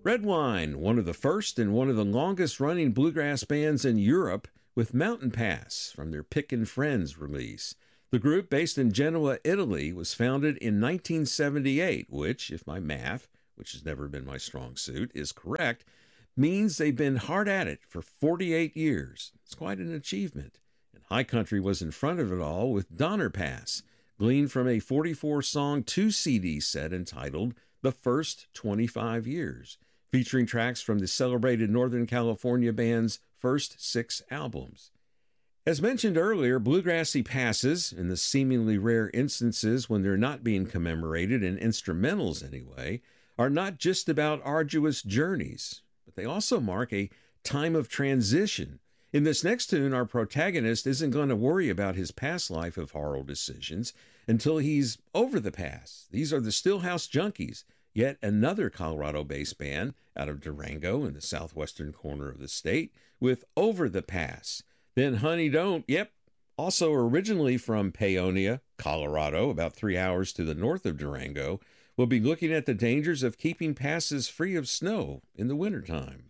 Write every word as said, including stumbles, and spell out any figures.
Redwine, one of the first and one of the longest-running bluegrass bands in Europe, with Mountain Pass from their Pick and Friends release. The group, based in Genoa, Italy, was founded in nineteen seventy-eight, which, if my math, which has never been my strong suit, is correct, means they've been hard at it for forty-eight years. It's quite an achievement. And High Country was in front of it all with Donner Pass, gleaned from a forty-four song two-C D set entitled The First twenty-five Years, featuring tracks from the celebrated Northern California band's first six albums. As mentioned earlier, bluegrassy passes, in the seemingly rare instances when they're not being commemorated in instrumentals anyway, are not just about arduous journeys, but they also mark a time of transition. In this next tune, our protagonist isn't going to worry about his past life of horrible decisions until he's over the pass. These are the Stillhouse Junkies, yet another Colorado-based band out of Durango in the southwestern corner of the state, with Over the Pass. Then Honey Don't, yep, also originally from Paonia, Colorado, about three hours to the north of Durango, will be looking at the dangers of keeping passes free of snow in the wintertime.